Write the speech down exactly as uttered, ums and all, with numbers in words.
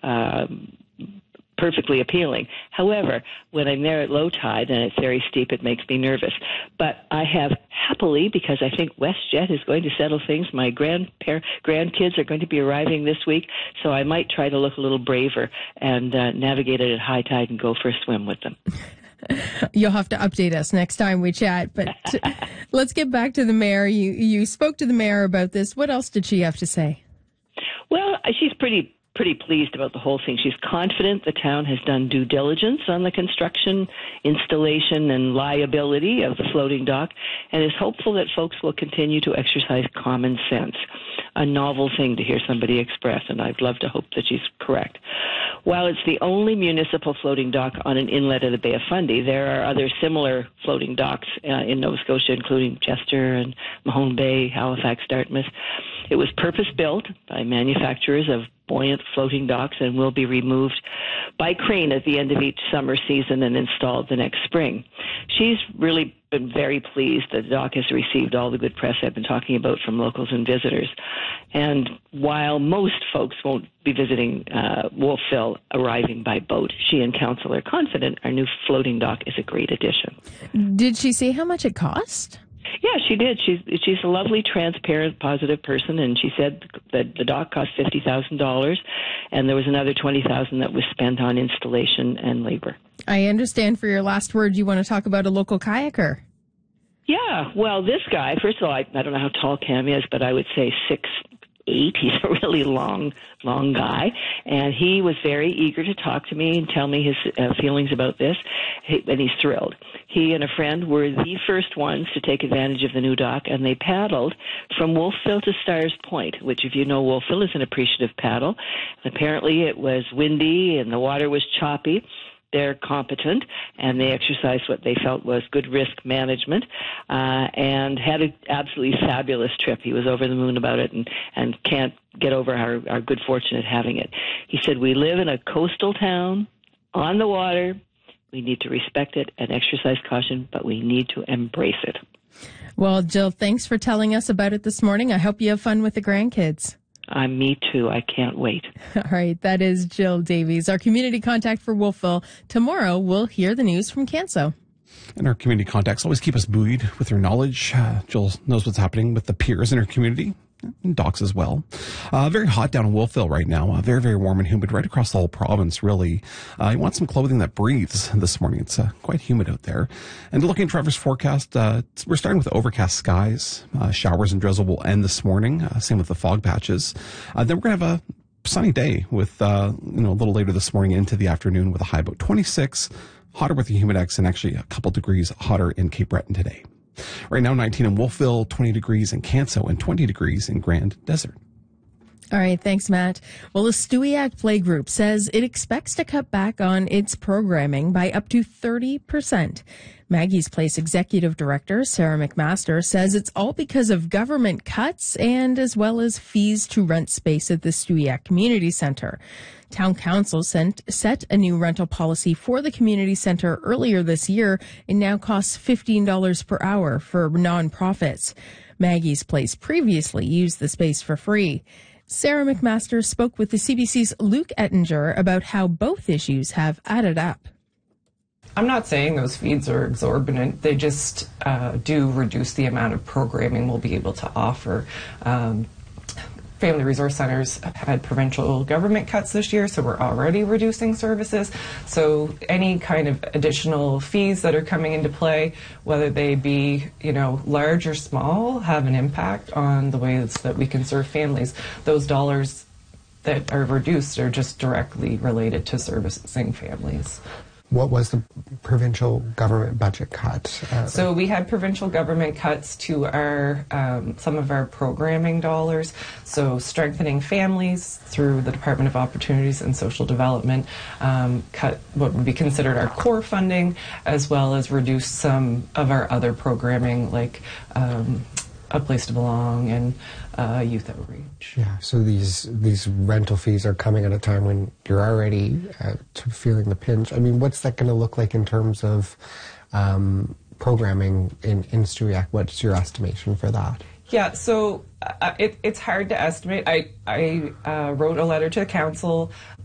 um, perfectly appealing. However, when I'm there at low tide and it's very steep, it makes me nervous. But I have happily, because I think WestJet is going to settle things, my grandpa- grandkids are going to be arriving this week, so I might try to look a little braver and uh, navigate it at high tide and go for a swim with them. You'll have to update us next time we chat, but let's get back to the mayor. You, you spoke to the mayor about this. What else did she have to say? Well, she's pretty pretty pleased about the whole thing. She's confident the town has done due diligence on the construction, installation, and liability of the floating dock, and is hopeful that folks will continue to exercise common sense. A novel thing to hear somebody express, and I'd love to hope that she's correct. While it's the only municipal floating dock on an inlet of the Bay of Fundy, there are other similar floating docks uh, in Nova Scotia, including Chester and Mahone Bay, Halifax, Dartmouth. It was purpose-built by manufacturers of buoyant floating docks and will be removed by crane at the end of each summer season and installed the next spring. She's really been very pleased that the dock has received all the good press I've been talking about from locals and visitors. And while most folks won't be visiting uh, Wolfville arriving by boat, she and council are confident our new floating dock is a great addition. Did she say how much it cost? Yeah, she did. She's she's a lovely, transparent, positive person, and she said that the dock cost fifty thousand dollars, and there was another twenty thousand dollars that was spent on installation and labor. I understand for your last word you want to talk about a local kayaker. Yeah, well, this guy, first of all, I, I don't know how tall Cam is, but I would say six eight. He's a really long, long guy, and he was very eager to talk to me and tell me his uh, feelings about this, he, and he's thrilled. He and a friend were the first ones to take advantage of the new dock, and they paddled from Wolfville to Stars Point, which, if you know, Wolfville is an appreciative paddle. Apparently it was windy and the water was choppy. They're competent, and they exercised what they felt was good risk management, uh, and had an absolutely fabulous trip. He was over the moon about it and, and can't get over our, our good fortune at having it. He said, we live in a coastal town on the water. We need to respect it and exercise caution, but we need to embrace it. Well, Jill, thanks for telling us about it this morning. I hope you have fun with the grandkids. Uh, me too. I can't wait. All right. That is Jill Davies, our community contact for Wolfville. Tomorrow, we'll hear the news from Canso. And our community contacts always keep us buoyed with their knowledge. Uh, Jill knows what's happening with the peers in her community. And docks as well. Uh, very hot down in Wolfville right now. Uh, very, very warm and humid right across the whole province, really. Uh, you want some clothing that breathes this morning. It's uh, quite humid out there. And looking at Trevor's forecast, uh, we're starting with overcast skies. Uh, showers and drizzle will end this morning. Uh, same with the fog patches. Uh, then we're going to have a sunny day with, uh, you know, a little later this morning into the afternoon with a high about twenty-six, hotter with the humidex, and actually a couple degrees hotter in Cape Breton today. Right now, nineteen in Wolfville, twenty degrees in Canso, and twenty degrees in Grand Desert. All right, thanks, Matt. Well, the Stewiacke Play Group says it expects to cut back on its programming by up to thirty percent. Maggie's Place Executive Director, Sarah McMaster, says it's all because of government cuts and as well as fees to rent space at the Stewiacke Community Centre. Town Council sent, set a new rental policy for the community centre earlier this year. It now costs fifteen dollars per hour for nonprofits. Maggie's Place previously used the space for free. Sarah McMaster spoke with the C B C's Luke Ettinger about how both issues have added up. I'm not saying those fees are exorbitant. They just uh, do reduce the amount of programming we'll be able to offer. Um, Family Resource Centers have had provincial government cuts this year, so we're already reducing services. So any kind of additional fees that are coming into play, whether they be, you know, large or small, have an impact on the ways that we can serve families. Those dollars that are reduced are just directly related to servicing families. What was the provincial government budget cut? Uh, so we had provincial government cuts to our um, some of our programming dollars. So strengthening families through the Department of Opportunities and Social Development um, cut what would be considered our core funding, as well as reduce some of our other programming like um, A Place to Belong and uh, Youth Outreach. Yeah, so these these rental fees are coming at a time when you're already uh, feeling the pinch. I mean, what's that going to look like in terms of um, programming in, in Stewiacke? What's your estimation for that? Yeah, so uh, it, it's hard to estimate. I, I uh, wrote a letter to the council